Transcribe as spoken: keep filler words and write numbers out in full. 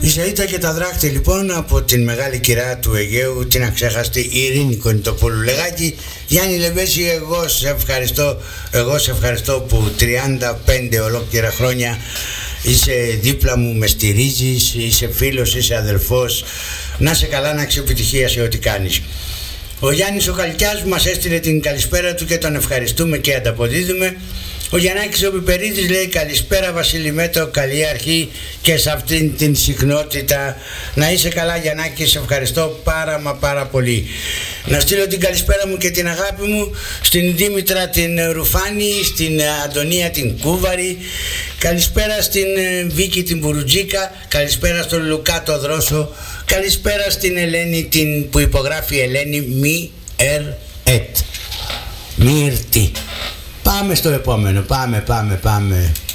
Η Ζαΐτα και τα δράκτη λοιπόν από την μεγάλη κυρά του Αιγαίου, την αξέχαστη Ειρήνη Κονιτοπούλου. Λεγάκι, Γιάννη Λεμπέση, εγώ σε ευχαριστώ, εγώ σε ευχαριστώ που τριάντα πέντε ολόκληρα χρόνια είσαι δίπλα μου, με στηρίζεις, είσαι φίλος, είσαι αδελφός. Να είσαι καλά, να έχεις επιτυχία σε ό,τι κάνεις. Ο Γιάννης ο Καλκιάς μας έστειλε την καλησπέρα του και τον ευχαριστούμε και ανταποδίδουμε. Ο Γιαννάκης ο Πιπερίδης λέει καλησπέρα Βασίλη Μέτω, καλή αρχή και σε αυτήν την συχνότητα. Να είσαι καλά Γιαννάκη, σε ευχαριστώ πάρα μα πάρα πολύ. Να στείλω την καλησπέρα μου και την αγάπη μου στην Δήμητρα την Ρουφάνη, στην Αντωνία την Κούβαρη, καλησπέρα στην Βίκη την Μπουρουτζίκα, καλησπέρα στον Λουκά το Δρόσο, καλησπέρα στην Ελένη την που υπογράφει Ελένη Μη Ερ Ετ. Μύρτη. Πάμε στο επόμενο, πάμε, πάμε, πάμε.